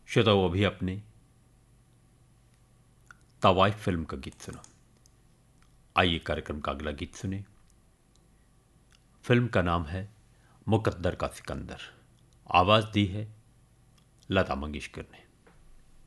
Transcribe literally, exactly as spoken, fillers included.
श्रोताओं, अभी अपने तवाइफ फिल्म का गीत सुना। आइए कार्यक्रम का अगला गीत सुने। फिल्म का नाम है मुकद्दर का सिकंदर। आवाज दी है लता मंगेशकर ने।